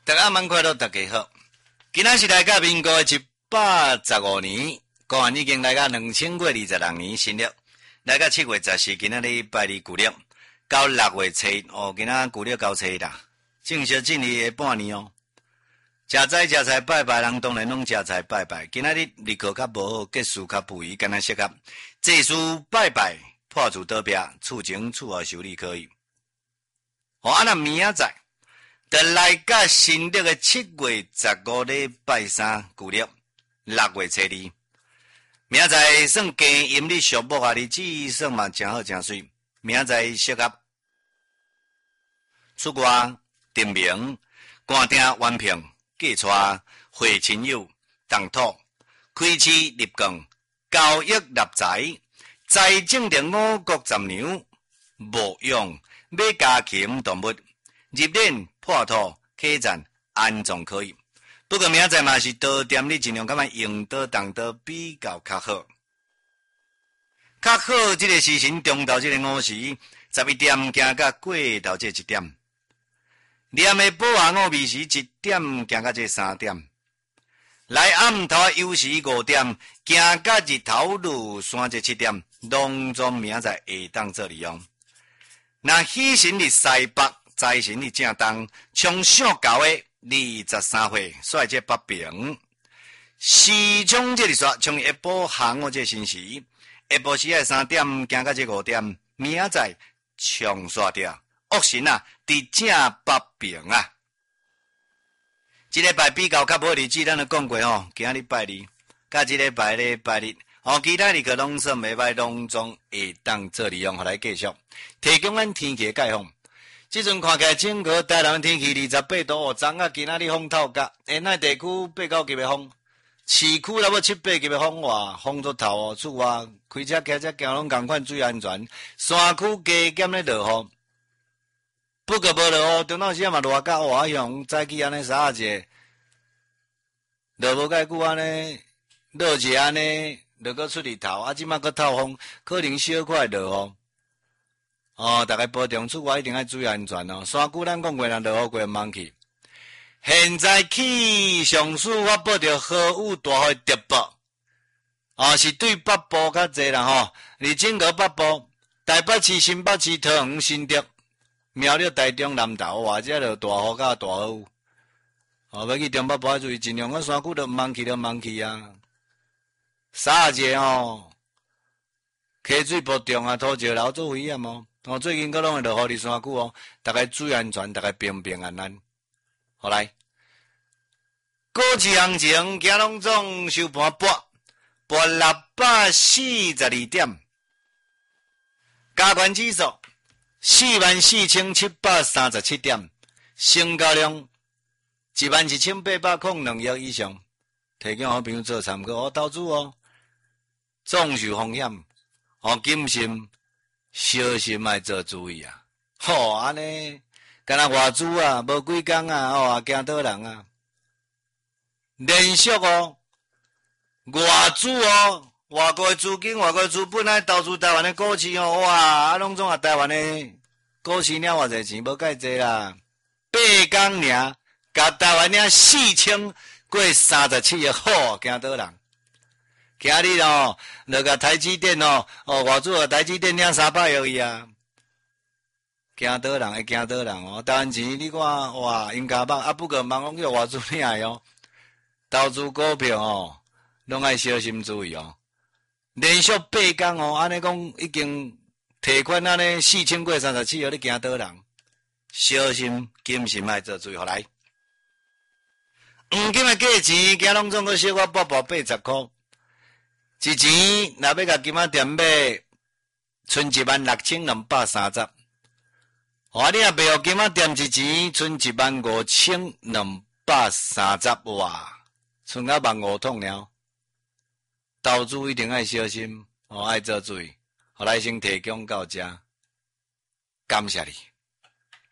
大家晚快乐，大家好。今仔是来到民国115年，公元已经来到2026年新历，来到7月14，今仔日拜日旧历，到6月初一哦，今仔旧历到初一啦，正式进入下半年哦。食斋食菜拜拜，人当然拢食菜拜拜。今仔日日课较无好，结束较不宜，敢若适合祭祀拜拜，破除倒壁，厝前厝后修理可以。哦，啊那明仔载。就来到新历的7月15日拜三旧历6月初2，明仔载算加阴历属木啊，日子算嘛真好真水。明仔载适合出外订名、官订完聘、嫁娶、会亲友、动土、开市立贡、交易立财、财政的五谷杂粮、牧养、买家禽动物、入殓。破土、客栈、安装可以，不过明仔载嘛是刀店，你尽量感觉用刀动刀比较较好。较好，这个时辰中昼这个午时，11点行到过头这1点，念的保下午暝时1点行到这3点，来暗头酉时5点，行到日头落山这7点，拢总明仔载下当做利用。那喜神日西北。财神日正当，冲上高的23岁，率这北平。时冲这日煞，从下晡下午这辰时，下晡时的3点行到这5点，明仔载冲煞掉。恶神啊，伫正北平啊。这礼拜比较较无日子，咱就讲过吼，今日拜日，甲这礼拜咧拜日，其他日课拢算袂歹，拢总会当做利用，互来继续提供咱天气解放。即阵看起来，整个台南天气28度，昨啊今仔日风透甲，沿海地区8、9级的风，市区差不多7、8级的风哇，风足透哦，厝外开车骑车行拢共款，注意安全。山区加减咧落雨，不过无落雨，中昼时嘛热甲哇像早起安尼3下，落无介久安尼，落者安尼，落个出日头，啊即马个透风，可能小块落雨。大家保重，厝外一定要注意安全哦。山区咱讲过啦，落雨过忙去。现在气象署发布着豪雨大雨特报，是对北部较济啦吼。而整个北部，台北市、新北市、桃园、新竹、苗栗、台中、南投，哇，这落大雨甲大雨。要去中北部要注意，尽量个山区着忙去啊。3下溪水波重啊，土石流做危险哦。最近阁拢会落雨伫山区哦，大家注意安全，大家平平安安。好来，股市行情今拢总收盘破642点，加权指数44737点，成交量11802亿以上，提供好朋友做参考。投资总受风险，谨慎。小心爱做注意啊！安尼，敢若外资啊，无几工啊，惊倒人啊！连续外资外国的资金、外国的资本来投资台湾的股市哇！拢总台湾的股市领偌济钱，无介济啦，8工尔，甲台湾领4037亿，惊倒人！今日那个台积电外资台积电领300亿啊，惊倒人会惊倒人台湾钱你看哇，因家帮不过忙拢叫外资领的投资股票拢爱小心注意连续8工安尼讲已经提款安尼4037亿，你惊倒人，小心谨慎爱做注意，好来。黄金的价钱今拢总个小可薄80块。一钱若要甲金仔店买，剩16230。你若袂互金仔店一钱，剩15230。哇，剩啊15000桶了。投资一定要小心，爱做注意。来先提供到这，感谢你。